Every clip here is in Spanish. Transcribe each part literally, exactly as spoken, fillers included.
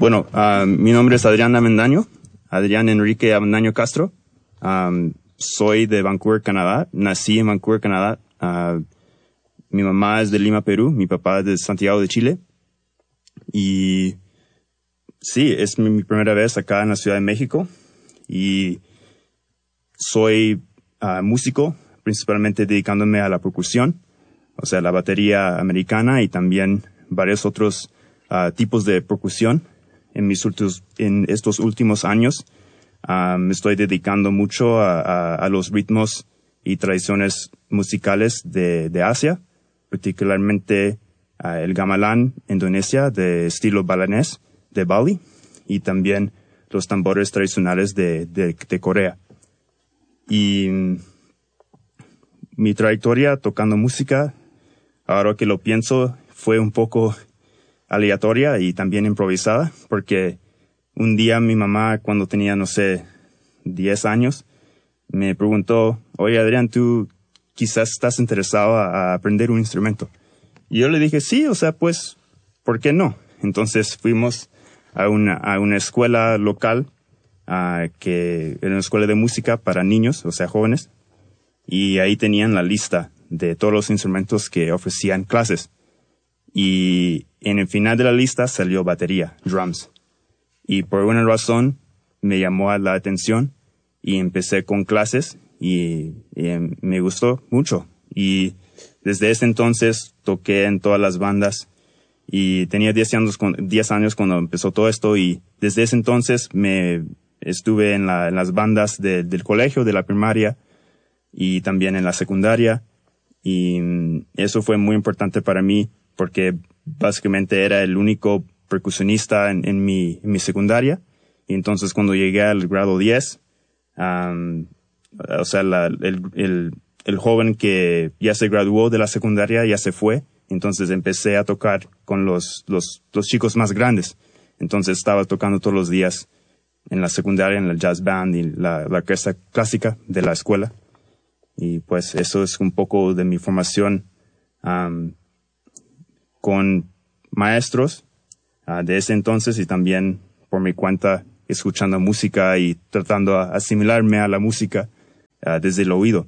Bueno, uh, mi nombre es Adrián Avendaño, Adrián Enrique Avendaño Castro. Um, soy de Vancouver, Canadá. Nací en Vancouver, Canadá. Uh, mi mamá es de Lima, Perú. Mi papá es de Santiago de Chile. Y sí, es mi, mi primera vez acá en la Ciudad de México. Y soy uh, músico, principalmente dedicándome a la percusión, o sea, la batería americana y también varios otros uh, tipos de percusión. En mis últimos, en estos últimos años, uh, me estoy dedicando mucho a, a, a los ritmos y tradiciones musicales de, de Asia, particularmente uh, el gamelan, Indonesia, de estilo balinés, de Bali, y también los tambores tradicionales de, de, de Corea. Y mi trayectoria tocando música, ahora que lo pienso, fue un poco aleatoria y también improvisada, porque un día mi mamá, cuando tenía, no sé, diez años, me preguntó, oye Adrián, ¿tú quizás estás interesado a, a aprender un instrumento? Y yo le dije, sí, o sea, pues, ¿por qué no? Entonces fuimos a una, a una escuela local, uh, que era una escuela de música para niños, o sea, jóvenes, y ahí tenían la lista de todos los instrumentos que ofrecían clases. Y en el final de la lista salió batería, drums. Y por alguna razón me llamó la atención y empecé con clases y, y me gustó mucho. Y desde ese entonces toqué en todas las bandas y tenía diez años, diez años cuando empezó todo esto, y desde ese entonces me estuve en, la, en las bandas de, del colegio, de la primaria y también en la secundaria. Y eso fue muy importante para mí porque básicamente era el único percusionista en, en, mi, en mi secundaria. Y entonces cuando llegué al grado diez, um, o sea, la, el, el, el joven que ya se graduó de la secundaria ya se fue. Entonces empecé a tocar con los, los, los chicos más grandes. Entonces estaba tocando todos los días en la secundaria, en la jazz band y la, la orquesta clásica de la escuela. Y pues eso es un poco de mi formación um, con maestros uh, de ese entonces, y también por mi cuenta escuchando música y tratando de asimilarme a la música uh, desde el oído.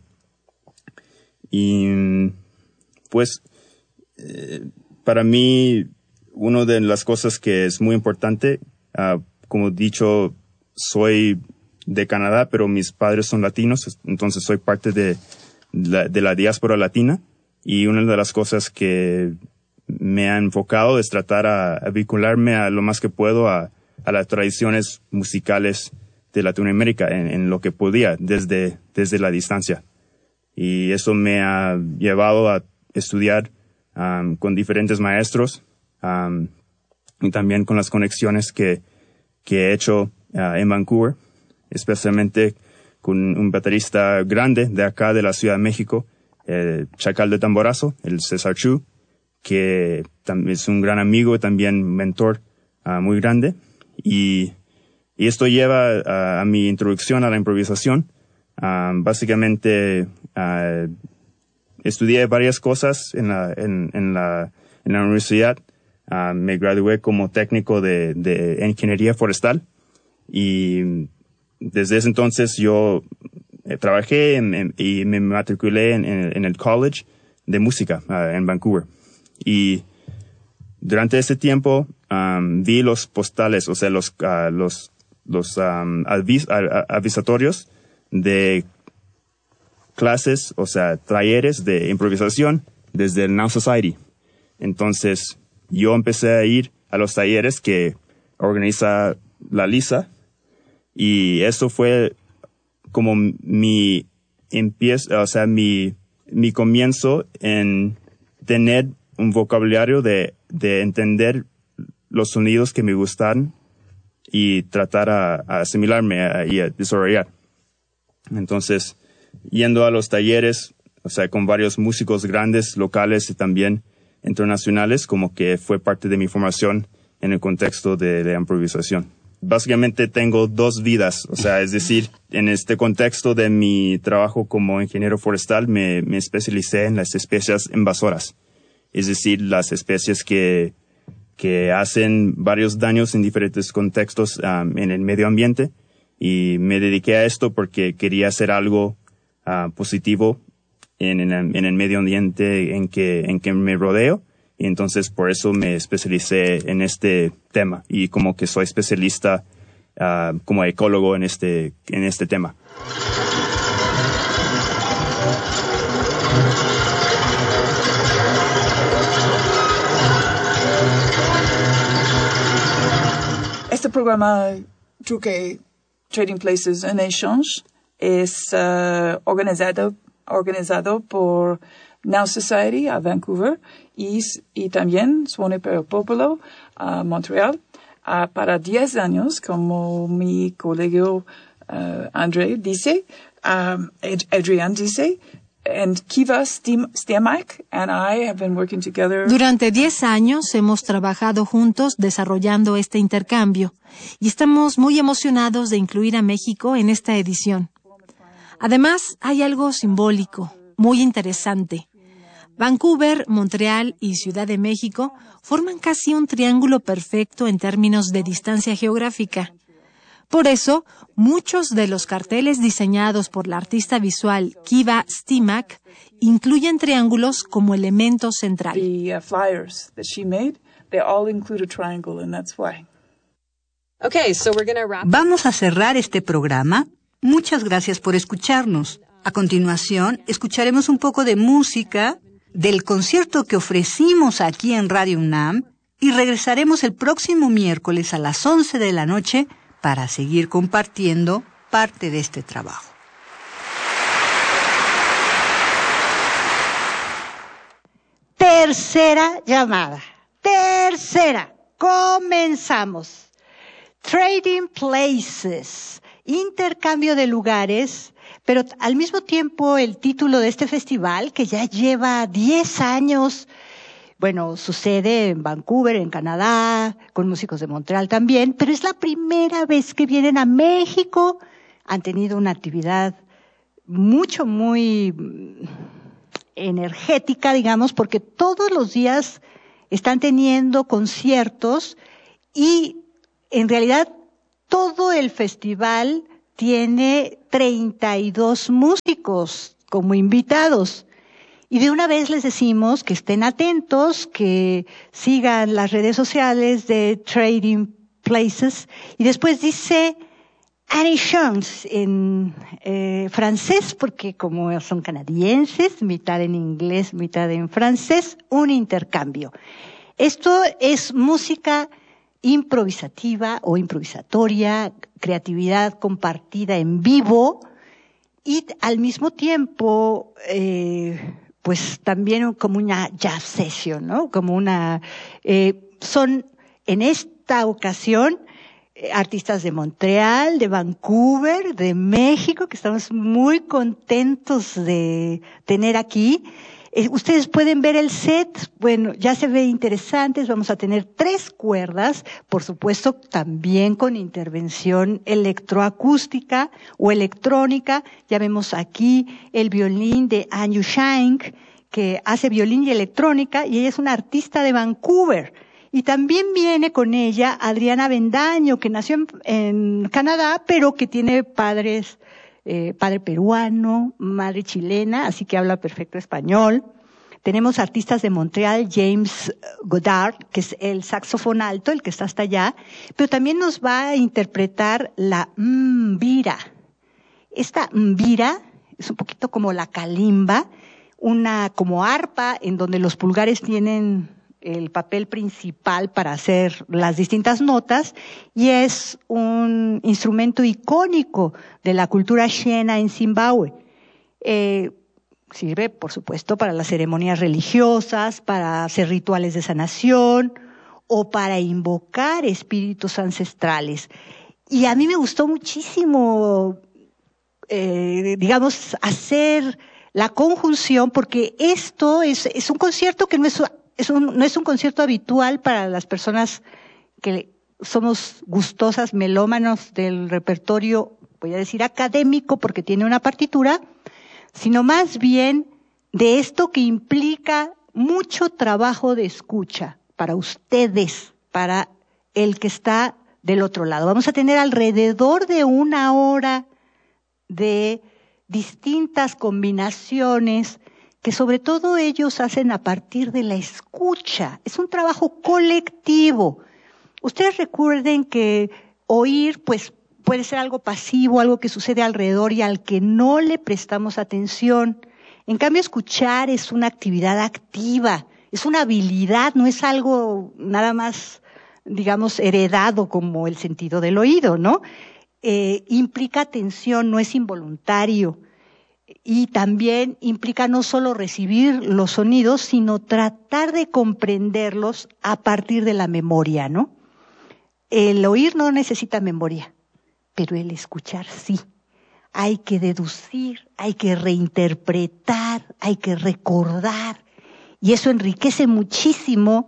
Y pues eh, para mí una de las cosas que es muy importante, uh, como he dicho, soy de Canadá, pero mis padres son latinos, entonces soy parte de la, de la diáspora latina, y una de las cosas que me ha enfocado es tratar a, a vincularme a lo más que puedo a, a las tradiciones musicales de Latinoamérica en, en lo que podía desde, desde la distancia. Y eso me ha llevado a estudiar um, con diferentes maestros um, y también con las conexiones que, que he hecho uh, en Vancouver, especialmente con un baterista grande de acá de la Ciudad de México, el Chacal de Tamborazo, el César Chu, que es un gran amigo y también mentor uh, muy grande. Y, y esto lleva a, a mi introducción a la improvisación. Uh, básicamente, uh, estudié varias cosas en la, en, en la, en la universidad. Uh, me gradué como técnico de, de ingeniería forestal, y desde ese entonces yo eh, trabajé en, en, y me matriculé en, en, en el College de Música uh, en Vancouver. Y durante ese tiempo um, vi los postales, o sea, los, uh, los, los um, avis, a, avisatorios de clases, o sea, talleres de improvisación desde el Now Society. Entonces yo empecé a ir a los talleres que organiza la Lisa, y eso fue como mi empiezo, o sea, mi, mi comienzo en tener un vocabulario de, de entender los sonidos que me gustan y tratar a, a asimilarme a, y a desarrollar. Entonces, yendo a los talleres, o sea, con varios músicos grandes, locales y también internacionales, como que fue parte de mi formación en el contexto de, de improvisación. Básicamente tengo dos vidas, o sea, es decir, en este contexto de mi trabajo como ingeniero forestal me, me especialicé en las especies invasoras, es decir, las especies que que hacen varios daños en diferentes contextos um, en el medio ambiente. Y me dediqué a esto porque quería hacer algo uh, positivo en, en, en el medio ambiente en que, en que me rodeo. Y entonces por eso me especialicé en este tema. Y como que soy especialista uh, como ecólogo en este, en este tema. Este programa Truque Trading Places en Échange es uh, organizado, organizado por Now Society a Vancouver y, y también Suone per el Popolo a Montreal uh, para diez años, como mi colega uh, André dice, um, Adrián dice. And Kiva Stiamac and I have been working together. Durante diez años hemos trabajado juntos desarrollando este intercambio y estamos muy emocionados de incluir a México en esta edición. Además, hay algo simbólico, muy interesante. Vancouver, Montreal y Ciudad de México forman casi un triángulo perfecto en términos de distancia geográfica. Por eso, muchos de los carteles diseñados por la artista visual Kiva Stiamac incluyen triángulos como elemento central. The uh, flyers that she made, they all include a triangle, and that's why. Okay, so we're gonna wrap. Vamos a cerrar este programa. Muchas gracias por escucharnos. A continuación, escucharemos un poco de música del concierto que ofrecimos aquí en Radio UNAM y regresaremos el próximo miércoles a las once de la noche para seguir compartiendo parte de este trabajo. Tercera llamada. Tercera. Comenzamos. Trading Places. Intercambio de lugares, pero al mismo tiempo el título de este festival, que ya lleva diez años, bueno, sucede en Vancouver, en Canadá, con músicos de Montreal también, pero es la primera vez que vienen a México. Han tenido una actividad mucho, muy energética, digamos, porque todos los días están teniendo conciertos y en realidad todo el festival tiene treinta y dos músicos como invitados. Y de una vez les decimos que estén atentos, que sigan las redes sociales de Trading Places. Y después dice Annie Jones en eh, francés, porque como son canadienses, mitad en inglés, mitad en francés, un intercambio. Esto es música improvisativa o improvisatoria, creatividad compartida en vivo y al mismo tiempo, eh, pues también como una jazz session, ¿no? Como una, eh, son en esta ocasión eh, artistas de Montreal, de Vancouver, de México, que estamos muy contentos de tener aquí. Eh, ustedes pueden ver el set, bueno, ya se ve interesante, vamos a tener tres cuerdas, por supuesto también con intervención electroacústica o electrónica. Ya vemos aquí el violín de Anju Shank, que hace violín y electrónica, y ella es una artista de Vancouver. Y también viene con ella Adriana Bendaño, que nació en, en Canadá, pero que tiene padres Eh, padre peruano, madre chilena, así que habla perfecto español. Tenemos artistas de Montreal, James Goddard, que es el saxofón alto, el que está hasta allá, pero también nos va a interpretar la mbira. Esta mbira es un poquito como la kalimba, una como arpa en donde los pulgares tienen el papel principal para hacer las distintas notas, y es un instrumento icónico de la cultura Shena en Zimbabue. Eh, sirve, por supuesto, para las ceremonias religiosas, para hacer rituales de sanación o para invocar espíritus ancestrales. Y a mí me gustó muchísimo, eh, digamos, hacer la conjunción, porque esto es, es un concierto que no es Es un, no es un concierto habitual para las personas que somos gustosas, melómanos del repertorio, voy a decir académico porque tiene una partitura, sino más bien de esto que implica mucho trabajo de escucha, para ustedes, para el que está del otro lado. Vamos a tener alrededor de una hora de distintas combinaciones que sobre todo ellos hacen a partir de la escucha. Es un trabajo colectivo. Ustedes recuerden que oír, pues, puede ser algo pasivo, algo que sucede alrededor y al que no le prestamos atención. En cambio, escuchar es una actividad activa, es una habilidad, no es algo nada más, digamos, heredado como el sentido del oído, ¿no? Eh, implica atención, no es involuntario. Y también implica no solo recibir los sonidos, sino tratar de comprenderlos a partir de la memoria, ¿no? El oír no necesita memoria, pero el escuchar sí. Hay que deducir, hay que reinterpretar, hay que recordar. Y eso enriquece muchísimo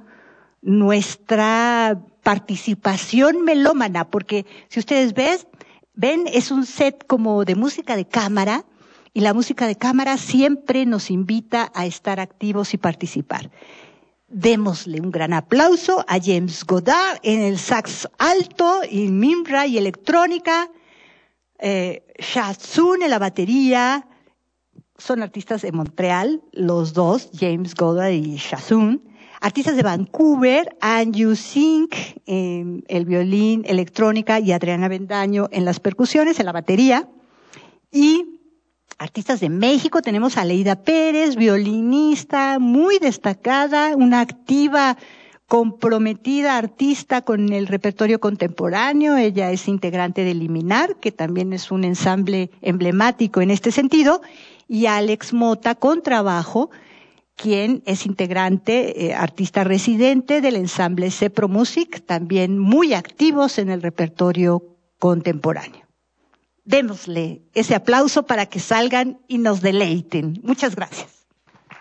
nuestra participación melómana, porque si ustedes ven, ven, es un set como de música de cámara, y la música de cámara siempre nos invita a estar activos y participar. Démosle un gran aplauso a James Goddard en el sax alto, y Mimra y electrónica, eh, Shazun en la batería. Son artistas de Montreal, los dos, James Goddard y Shazun. Artistas de Vancouver, Anju Singh en el violín, electrónica, y Adriana Bendaño en las percusiones, en la batería. Y artistas de México, tenemos a Leida Pérez, violinista muy destacada, una activa, comprometida artista con el repertorio contemporáneo. Ella es integrante de Liminar, que también es un ensamble emblemático en este sentido, y Alex Mota, contrabajo, quien es integrante, eh, artista residente del ensamble Cepro Music, también muy activos en el repertorio contemporáneo. Démosle ese aplauso para que salgan y nos deleiten. Muchas gracias.